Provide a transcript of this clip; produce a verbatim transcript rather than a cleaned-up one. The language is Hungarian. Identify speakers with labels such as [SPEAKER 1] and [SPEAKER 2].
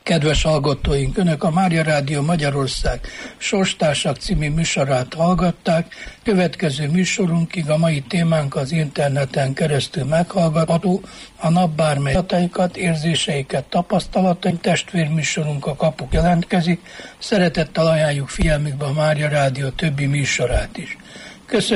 [SPEAKER 1] Kedves hallgatóink, Önök a Mária Rádió Magyarország Sorstársak című műsorát hallgatták. Következő műsorunkig a mai témánk az interneten keresztül meghallgatható. A nap bármely adataikat, érzéseiket, tapasztalataink, testvérműsorunk a Kapuk jelentkezik. Szeretettel ajánljuk figyelmükbe a Mária Rádió többi műsorát is. Köszönjük!